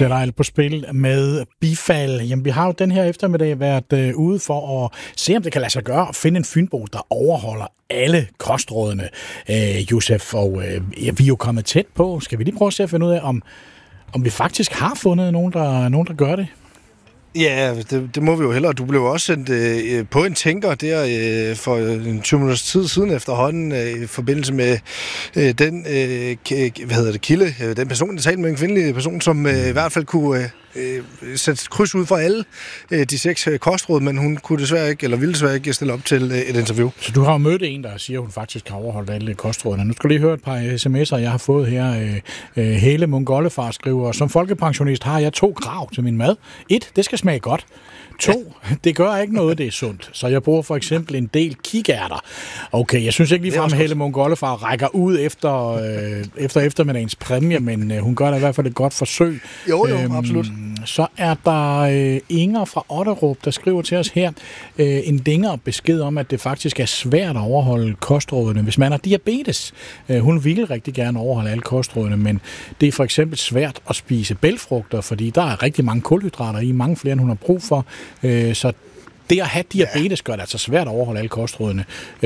sætter alt på spil med bifald. Jamen, vi har jo den her eftermiddag været ude for at se, om det kan lade sig gøre at finde en fynbo, der overholder alle kostrådene, Josef. Og vi er jo kommet tæt på. Skal vi lige prøve at se at finde ud af, om vi faktisk har fundet nogen, der gør det? Ja, det må vi jo hellere. Du blev også sendt på en tænker der for en 20 minutters tid siden efterhånden i forbindelse med den kilde, den person, der talte med en kvindelig person, som i hvert fald kunne sætte kryds ud for alle de 6 kostråd, men hun kunne desværre ikke, eller ville desværre ikke stille op til et interview. Så du har jo mødt en, der siger, at hun faktisk har overholdt alle kostrådene. Nu skal du lige høre et par sms'er, jeg har fået her. Hele Mongollefar skriver, som folkepensionist har jeg 2 krav til min mad. 1, det skal smage godt. 2, det gør ikke noget, det er sundt. Så jeg bruger for eksempel en del kikærter. Okay, jeg synes ikke ligefrem, at Helle Mongollefar rækker ud efter eftermiddagens præmie, men hun gør da i hvert fald et godt forsøg. Jo, absolut. Så er der Inger fra Otterup, der skriver til os her en dinger besked om, at det faktisk er svært at overholde kostrådene, hvis man har diabetes. Hun vil rigtig gerne overholde alle kostrådene, men det er for eksempel svært at spise bælgfrugter, fordi der er rigtig mange kulhydrater i, mange flere end hun har brug for. Så det at have diabetes gør det altså svært at overholde alle kostrådene.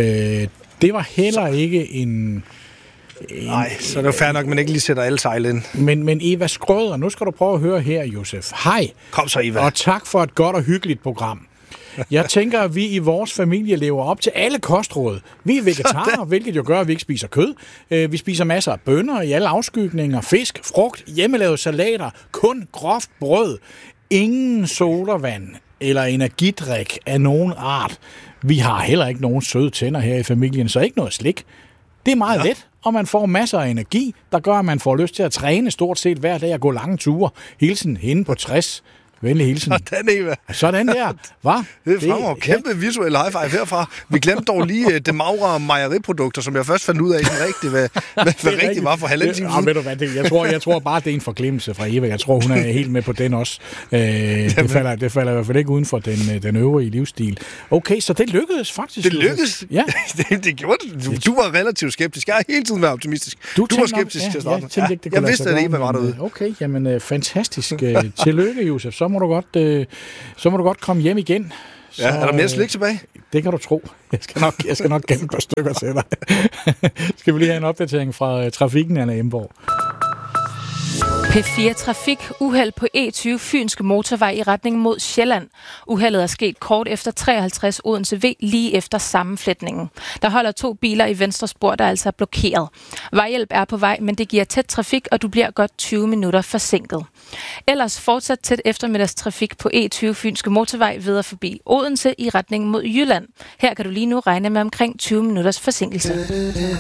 Det var heller ikke en... Nej, så er det jo fair nok, at man ikke lige sætter alle sejl ind. Men Eva Skrøder, nu skal du prøve at høre her, Josef. Hej. Kom så, Eva. Og tak for et godt og hyggeligt program. Jeg tænker, at vi i vores familie lever op til alle kostråd. Vi er vegetarer, hvilket jo gør, at vi ikke spiser kød. Vi spiser masser af bønner i alle afskygninger, fisk, frugt, hjemmelavede salater, kun groft brød. Ingen sodavand eller energidrik af nogen art. Vi har heller ikke nogen søde tænder her i familien, så ikke noget slik. Det er meget let, og man får masser af energi, der gør, at man får lyst til at træne stort set hver dag og gå lange ture. Hilsen hende på 60. Venlig hilsen. Sådan, Eva. Sådan der. Hva? Det er fremragende. Kæmpe visuel high five herfra. Vi glemte dog lige det magre mejeriprodukter, som jeg først fandt ud af, hvad rigtigt var for halvanden time siden. Ved du hvad, jeg tror bare, det er en forglemmelse fra Eva. Jeg tror, hun er helt med på den også. Det falder i hvert fald ikke uden for den øvrige livsstil. Okay, så det lykkedes faktisk. Det lykkedes? Ja. det gjorde det. Du var relativt skeptisk. Jeg har hele tiden været optimistisk. Du var skeptisk til at starte. Jeg vidste, at Eva var derude. Okay, jamen fantastisk. Tillykke, Josef. Så må du godt komme hjem igen. Så, er der mere slik tilbage? Det kan du tro. Jeg skal nok gemme et par stykker til dig. Skal vi lige have en opdatering fra trafikken, Anna Emborg? P4 Trafik. Uheld på E20 Fynske Motorvej i retning mod Sjælland. Uheldet er sket kort efter 53 Odense V, lige efter sammenflætningen. Der holder 2 biler i venstre spor, der altså er blokeret. Vejhjælp er på vej, men det giver tæt trafik, og du bliver godt 20 minutter forsinket. Ellers fortsat tæt eftermiddagstrafik på E20 Fynske Motorvej videre forbi Odense i retning mod Jylland. Her kan du lige nu regne med omkring 20 minutters forsinkelse.